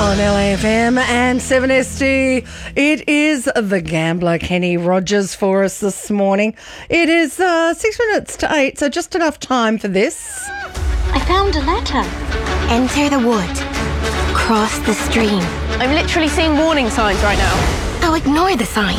On LAFM and 7SD, it is the Gambler, Kenny Rogers, for us this morning. It is 6 minutes to 8, so just enough time for this. I found a letter. Enter the wood. Cross the stream. I'm literally seeing warning signs right now. Oh, ignore the signs.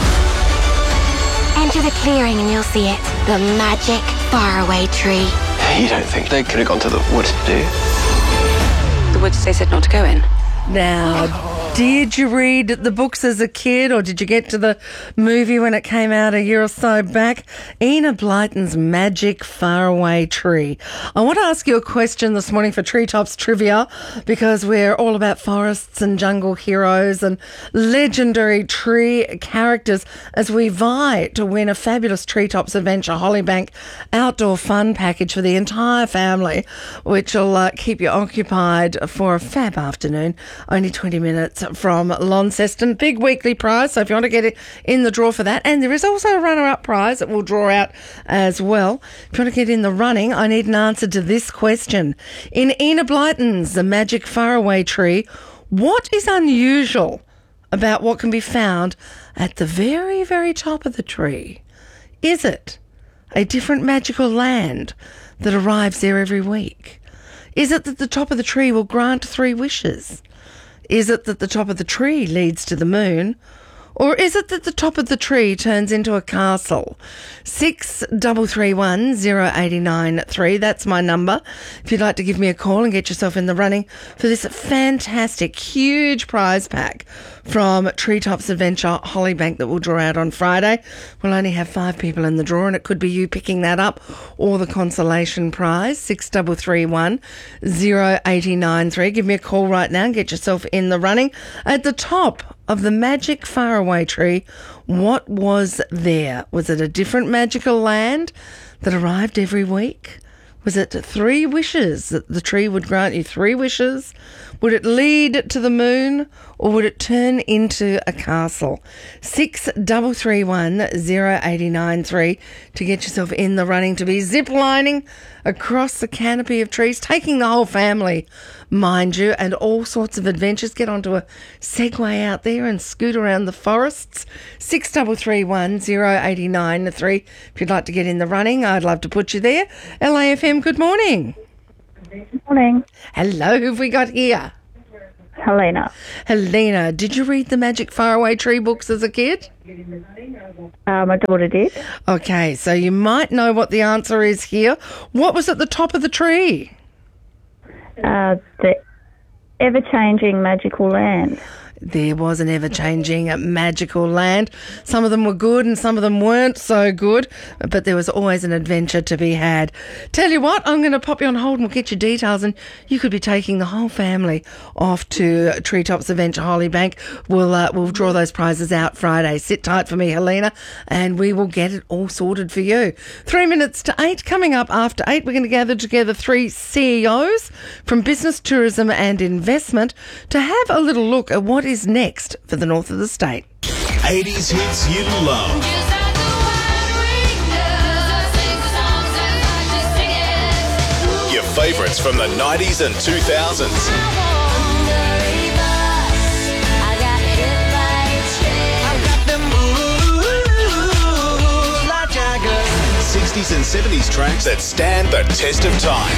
Enter the clearing and you'll see it. The magic faraway tree. You don't think they could have gone to the woods, do you? The woods they said not to go in. Now, did you read the books as a kid, or did you get to the movie when it came out a year or so back? Enid Blyton's Magic Faraway Tree. I want to ask you a question this morning for Treetops Trivia, because we're all about forests and jungle heroes and legendary tree characters as we vie to win a fabulous Treetops Adventure Hollybank outdoor fun package for the entire family, which will keep you occupied for a fab afternoon. Only 20 minutes from Launceston. Big weekly prize, so if you want to get it in the draw for that. And there is also a runner-up prize that we'll draw out as well. If you want to get in the running, I need an answer to this question. In Enid Blyton's The Magic Faraway Tree, what is unusual about what can be found at the very, very top of the tree? Is it a different magical land that arrives there every week? Is it that the top of the tree will grant 3 wishes? Is it that the top of the tree leads to the moon? Or is it that the top of the tree turns into a castle? 6331 0893. That's my number. If you'd like to give me a call and get yourself in the running for this fantastic, huge prize pack from Treetops Adventure Hollybank that we'll draw out on Friday. We'll only have 5 people in the draw, and it could be you picking that up or the consolation prize. 6331 0893. Give me a call right now and get yourself in the running. At the top of the Magic Faraway Tree, what was there? Was it a different magical land that arrived every week? Was it 3 wishes, that the tree would grant you 3 wishes? Would it lead to the moon, or would it turn into a castle? 6331 0893 to get yourself in the running to be zip-lining across the canopy of trees, taking the whole family, mind you, and all sorts of adventures. Get onto a Segway out there and scoot around the forests. 6331 0893 if you'd like to get in the running. I'd love to put you there. LAFM, good morning. Morning. Hello, who've we got here? Helena. Helena, did you read the Magic Faraway Tree books as a kid? My daughter did. Okay, so you might know what the answer is here. What was at the top of the tree? The ever-changing magical land. There was an ever-changing magical land. Some of them were good and some of them weren't so good, but there was always an adventure to be had. Tell you what, I'm going to pop you on hold and we'll get your details, and you could be taking the whole family off to Treetops Adventure Hollybank. We'll draw those prizes out Friday. Sit tight for me, Helena, and we will get it all sorted for you. 3 minutes to 8. Coming up after 8, we're going to gather together 3 CEOs from business, tourism and investment to have a little look at what is next for the north of the state. 80s hits you love. Your favourites from the 90s and 2000s. 60s and 70s tracks that stand the test of time.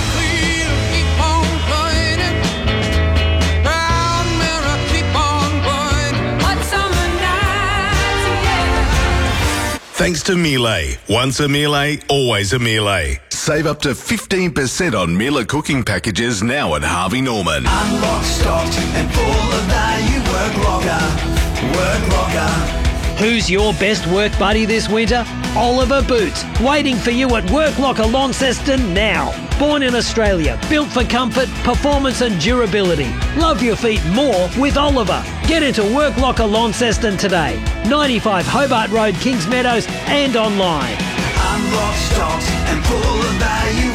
Thanks to Miele. Once a Miele, always a Miele. Save up to 15% on Miele cooking packages now at Harvey Norman. Unlock, stocked and full of value. Work locker. Work locker. Who's your best work buddy this winter? Oliver Boots, waiting for you at Work Locker Launceston now. Born in Australia, built for comfort, performance and durability. Love your feet more with Oliver. Get into Work Locker Launceston today. 95 Hobart Road, Kings Meadows and online. Unlock, stocked and full of value.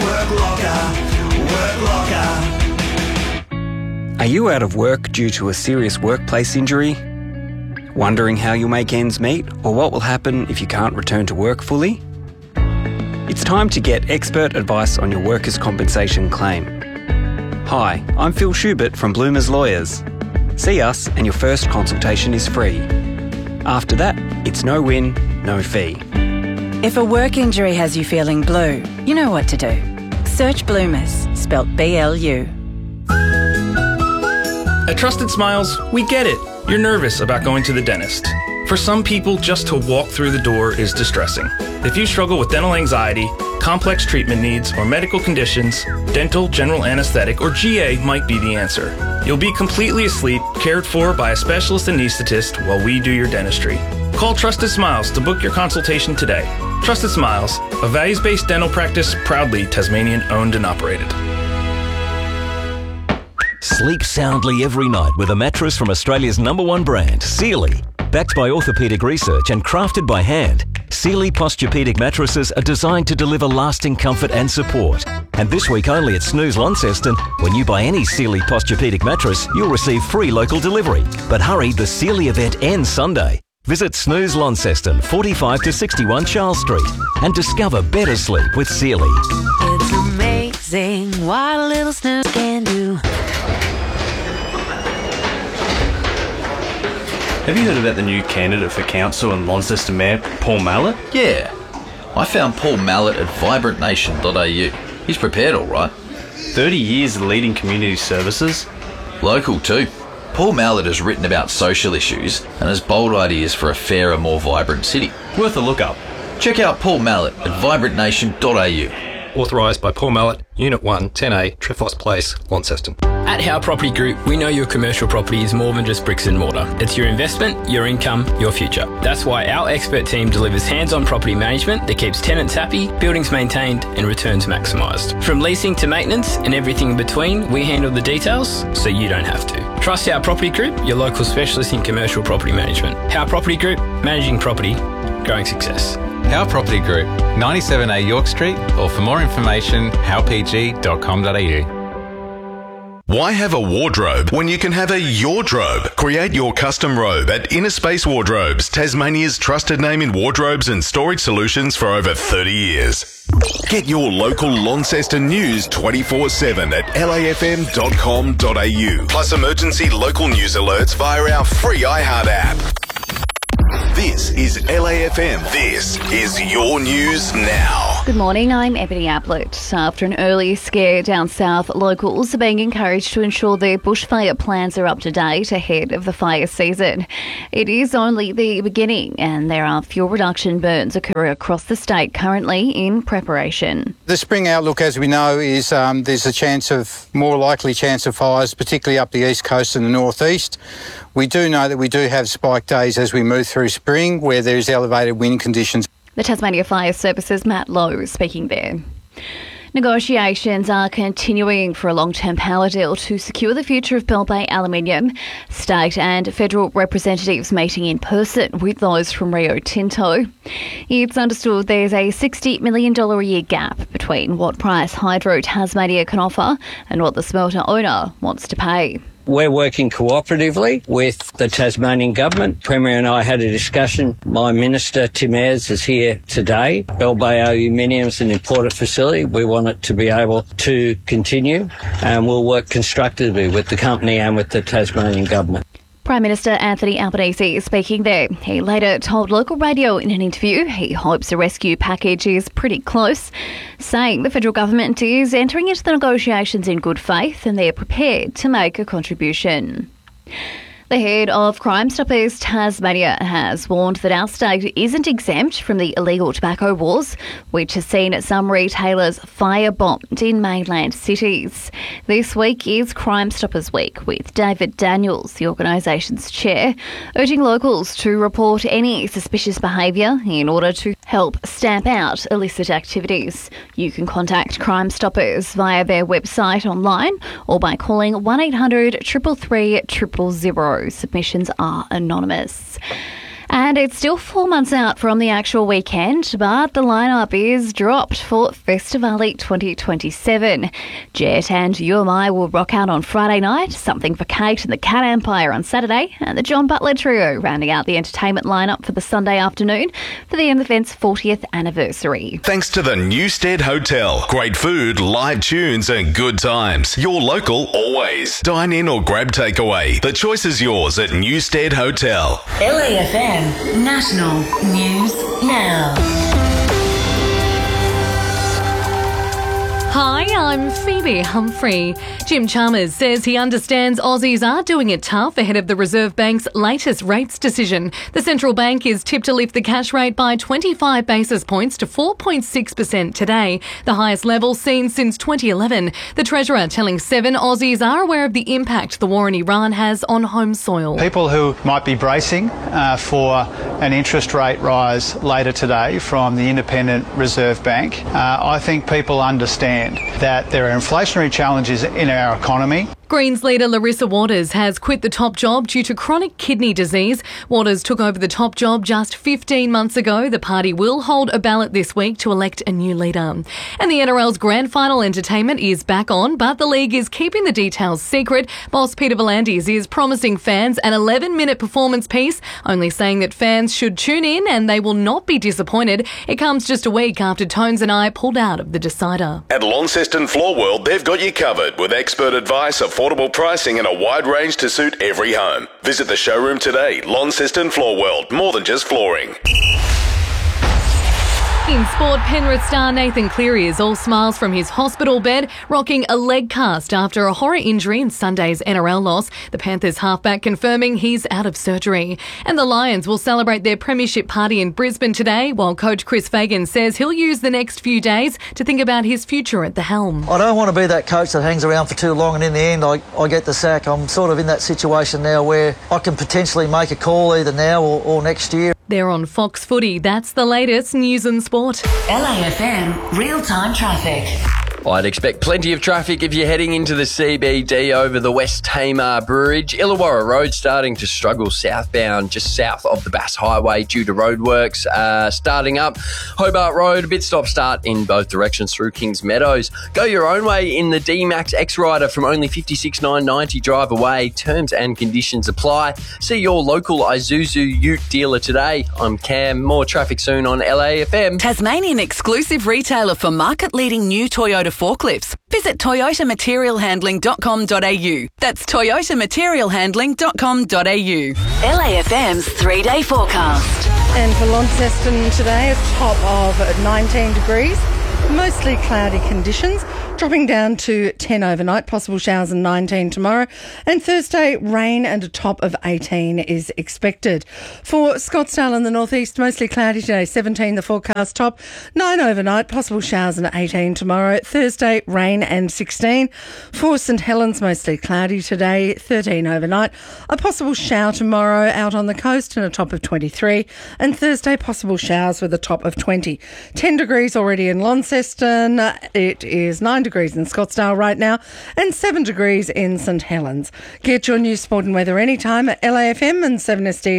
Work locker. Are you out of work due to a serious workplace injury? Wondering how you'll make ends meet, or what will happen if you can't return to work fully? It's time to get expert advice on your workers' compensation claim. Hi, I'm Phil Schubert from Bloomers Lawyers. See us and your first consultation is free. After that, it's no win, no fee. If a work injury has you feeling blue, you know what to do. Search Bloomers, spelt BLU. At Trusted Smiles, we get it. You're nervous about going to the dentist. For some people, just to walk through the door is distressing. If you struggle with dental anxiety, complex treatment needs, or medical conditions, dental, general anesthetic, or GA might be the answer. You'll be completely asleep, cared for by a specialist anaesthetist while we do your dentistry. Call Trusted Smiles to book your consultation today. Trusted Smiles, a values-based dental practice proudly Tasmanian owned and operated. Sleep soundly every night with a mattress from Australia's #1 brand, Sealy. Backed by orthopaedic research and crafted by hand, Sealy Posturepedic mattresses are designed to deliver lasting comfort and support. And this week only at Snooze Launceston, when you buy any Sealy Posturepedic mattress, you'll receive free local delivery. But hurry, the Sealy event ends Sunday. Visit Snooze Launceston, 45 to 61 Charles Street, and discover better sleep with Sealy. It's amazing what a little snooze can do. Have you heard about the new candidate for council and Launceston Mayor, Paul Mallett? Yeah. I found Paul Mallett at vibrantnation.au. He's prepared all right. 30 years leading community services. Local too. Paul Mallett has written about social issues and has bold ideas for a fairer, more vibrant city. Worth a look up. Check out Paul Mallett at vibrantnation.au. Authorised by Paul Mallett, Unit 1, 10A, Trefos Place, Launceston. At Howe Property Group, we know your commercial property is more than just bricks and mortar. It's your investment, your income, your future. That's why our expert team delivers hands-on property management that keeps tenants happy, buildings maintained, and returns maximised. From leasing to maintenance and everything in between, we handle the details so you don't have to. Trust Howe Property Group, your local specialist in commercial property management. Howe Property Group, managing property, growing success. Howe Property Group, 97A York Street, or for more information, howpg.com.au. Why have a wardrobe when you can have a Yordrobe? Create your custom robe at Inner Space Wardrobes, Tasmania's trusted name in wardrobes and storage solutions for over 30 years. Get your local Launceston news 24/7 at lafm.com.au. Plus emergency local news alerts via our free iHeart app. This is LAFM. This is your news now. Good morning, I'm Ebony Ablett. After an early scare down south, locals are being encouraged to ensure their bushfire plans are up to date ahead of the fire season. It is only the beginning and there are fuel reduction burns occurring across the state currently in preparation. The spring outlook, as we know, is there's a more likely chance of fires, particularly up the east coast and the northeast. We do know that we do have spike days as we move through spring where there's elevated wind conditions. The Tasmania Fire Service's Matt Lowe speaking there. Negotiations are continuing for a long-term power deal to secure the future of Bell Bay Aluminium. State and federal representatives meeting in person with those from Rio Tinto. It's understood there's a $60 million a year gap between what price Hydro Tasmania can offer and what the smelter owner wants to pay. We're working cooperatively with the Tasmanian Government. Premier and I had a discussion. My Minister, Tim Ayres, is here today. Bell Bay Aluminium is an important facility. We want it to be able to continue, and we'll work constructively with the company and with the Tasmanian Government. Prime Minister Anthony Albanese speaking there. He later told local radio in an interview he hopes a rescue package is pretty close, saying the federal government is entering into the negotiations in good faith and they're prepared to make a contribution. The head of Crime Stoppers Tasmania has warned that our state isn't exempt from the illegal tobacco wars, which has seen some retailers firebombed in mainland cities. This week is Crime Stoppers Week, with David Daniels, the organisation's chair, urging locals to report any suspicious behaviour in order to help stamp out illicit activities. You can contact Crime Stoppers via their website online or by calling 1800 333 000. Submissions are anonymous. And it's still 4 months out from the actual weekend, but the lineup is dropped for Festivali 2027. Jet and You and I will rock out on Friday night, Something for Kate and the Cat Empire on Saturday, and the John Butler Trio rounding out the entertainment lineup for the Sunday afternoon for the event's 40th anniversary. Thanks to the Newstead Hotel. Great food, live tunes and good times. Your local always. Dine in or grab takeaway. The choice is yours at Newstead Hotel. LAFM National News Now. Hi, I'm Phoebe Humphrey. Jim Chalmers says he understands Aussies are doing it tough ahead of the Reserve Bank's latest rates decision. The central bank is tipped to lift the cash rate by 25 basis points to 4.6% today, the highest level seen since 2011. The Treasurer telling Seven Aussies are aware of the impact the war in Iran has on home soil. People who might be bracing for an interest rate rise later today from the Independent Reserve Bank, I think people understand that there are inflationary challenges in our economy. Greens leader Larissa Waters has quit the top job due to chronic kidney disease. Waters took over the top job just 15 months ago. The party will hold a ballot this week to elect a new leader. And the NRL's grand final entertainment is back on, but the league is keeping the details secret. Boss Peter V'landys is promising fans an 11-minute performance piece, only saying that fans should tune in and they will not be disappointed. It comes just a week after Tones and I pulled out of the decider. At Launceston Floor World, they've got you covered with expert advice, affordable pricing and a wide range to suit every home. Visit the showroom today. Launceston Floor World, more than just flooring. In sport, Penrith star Nathan Cleary is all smiles from his hospital bed, rocking a leg cast after a horror injury in Sunday's NRL loss. The Panthers halfback confirming he's out of surgery. And the Lions will celebrate their premiership party in Brisbane today, while coach Chris Fagan says he'll use the next few days to think about his future at the helm. I don't want to be that coach that hangs around for too long and in the end I get the sack. I'm sort of in that situation now where I can potentially make a call either now or next year. They're on Fox Footy. That's the latest news and sport. LAFM real-time traffic. I'd expect plenty of traffic if you're heading into the CBD over the West Tamar Bridge. Illawarra Road starting to struggle southbound just south of the Bass Highway due to roadworks starting up. Hobart Road, a bit stop-start in both directions through Kings Meadows. Go your own way in the D-Max X-Rider from only $56,990 drive away. Terms and conditions apply. See your local Isuzu Ute dealer today. I'm Cam. More traffic soon on LAFM. Tasmanian exclusive retailer for market-leading new Toyota forklifts. Visit toyotamaterialhandling.com.au. That's toyotamaterialhandling.com.au. LAFM's 3-day forecast. And for Launceston today, a top of 19 degrees. Mostly cloudy conditions, dropping down to 10 overnight, possible showers and 19 tomorrow. And Thursday, rain and a top of 18 is expected. For Scottsdale and the northeast, mostly cloudy today, 17 the forecast top, 9 overnight, possible showers and 18 tomorrow. Thursday, rain and 16. For St Helens, mostly cloudy today, 13 overnight, a possible shower tomorrow out on the coast and a top of 23. And Thursday, possible showers with a top of 20. 10 degrees already in Launceston. It is 9 degrees in Scottsdale right now and 7 degrees in St Helens. Get your news, sport and weather anytime at LAFM and 7SD.